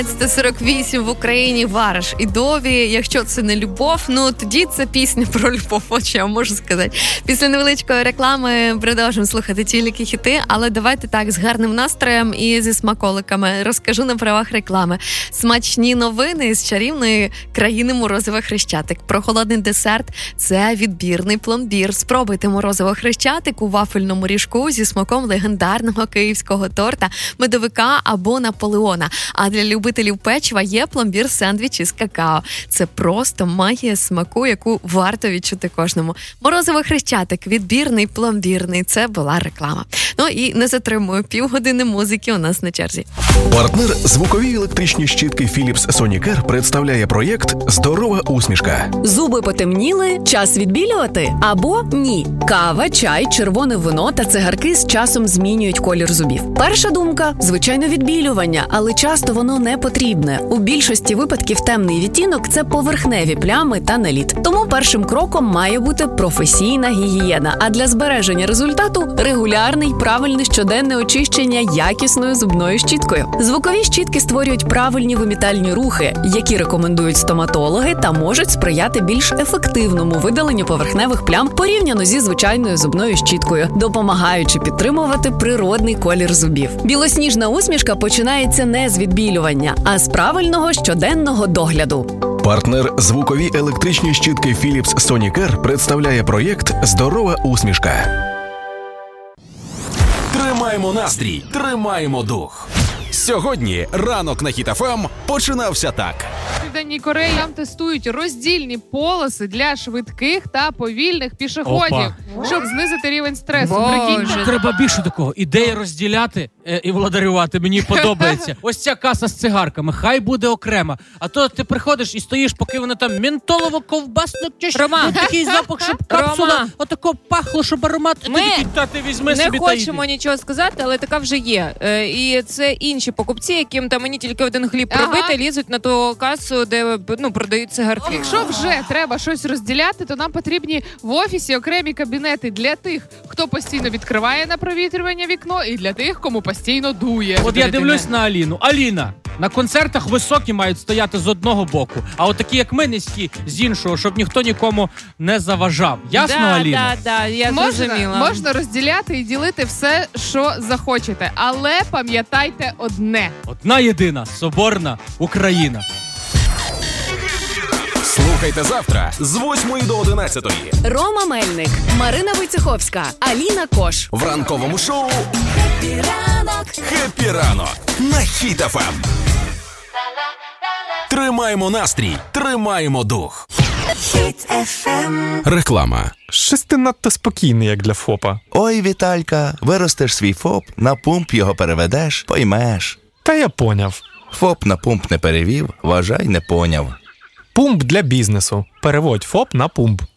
1948 в Україні Вараш і Дові. Якщо це не любов, тоді це пісня про любов, от що я можу сказати. Після невеличкої реклами продовжимо слухати тільки хіти, але давайте так, з гарним настроєм і зі смаколиками. Розкажу на правах реклами. Смачні новини з чарівної країни морозива Хрещатик. Прохолодний десерт – це відбірний пломбір. Спробуйте морозиво Хрещатик у вафельному ріжку зі смаком легендарного київського торта, медовика або Наполеона. А для любителів печива є пломбір-сендвіч із какао. Це просто магія смаку, яку варто відчути кожному. Морозиво Хрещатик, відбірний, пломбірний. Це була реклама. І не затримую, півгодини музики у нас на черзі. Партнер звукові електричні щітки Philips Sonicare представляє проєкт «Здорова усмішка». Зуби потемніли? Час відбілювати? Або ні. Кава, чай, червоне вино та цигарки з часом змінюють колір зубів. Перша думка – звичайно відбілювання, але часто воно не потрібне. У більшості випадків темний відтінок – це поверхневі плями та наліт. Тому першим кроком має бути професійна гігієна, а для збереження результату – регулярний, правильне щоденне очищення якісною зубною щіткою. Звукові щітки створюють правильні вимітальні рухи, які рекомендують стоматологи та можуть сприяти більш ефективному видаленню поверхневих плям порівняно зі звичайною зубною щіткою, допомагаючи підтримувати природний колір зубів. Білосніжна усмішка починається не з відбілювання, а з правильного щоденного догляду. Партнер звукові електричні щітки Philips Sonicare представляє проєкт «Здорова усмішка». Тримаємо настрій, тримаємо дух. Сьогодні ранок на Хіт ФМ починався так. В Південній Кореї там тестують роздільні полоси для швидких та повільних пішоходів, щоб знизити рівень стресу. Треба більше такого. Ідеї розділяти і владарювати. Мені подобається. Ось ця каса з цигарками, хай буде окрема. А то ти приходиш і стоїш, поки вони там ментолово-ковбасно тяж. Рома! Такий запах, щоб капсула отако пахло, щоб аромат. Ми та ти візьми не собі хочемо нічого сказати, але така вже є. І це інші покупці, яким там мені тільки один хліб пробити, лізуть на ту касу, де продають цигарки. Якщо вже треба щось розділяти, то нам потрібні в офісі окремі кабінети для тих, хто постійно відкриває на провітрювання вікно, і для тих, кому постійно дує. От я дивлюсь на Аліну. Аліна, на концертах високі мають стояти з одного боку, а от такі, як ми, низькі, з іншого, щоб ніхто нікому не заважав. Ясно, Аліна? Да, я зрозуміла. Можна розділяти і ділити все, що захочете, але пам'ятайте одне. Одна єдина соборна Україна. Слухайте завтра з 8 до 11. Рома Мельник, Марина Войцеховська, Аліна Кош. В ранковому шоу «Хеппі ранок» на Хіт ФМ. Тримаємо настрій, тримаємо дух. Реклама. Щось ти надто спокійний, як для ФОПа. Ой, Віталька, виростеш свій ФОП, на пумп його переведеш, поймеш. Та я поняв. ФОП на пумп не перевів, вважай, не поняв. Пумп для бізнесу. Переводь ФОП на пумп.